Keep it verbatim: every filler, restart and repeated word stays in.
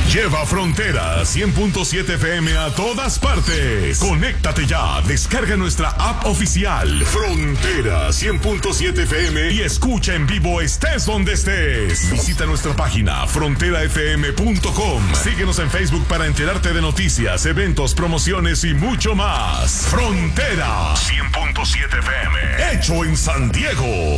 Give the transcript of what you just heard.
Lleva Frontera cien punto siete F M a todas partes. Conéctate ya, descarga nuestra app oficial Frontera cien punto siete F M y escucha en vivo estés donde estés. Visita nuestra página frontera f m punto com. Síguenos en Facebook para enterarte de noticias, eventos, promociones y mucho más. Frontera cien punto siete F M, hecho en San Diego.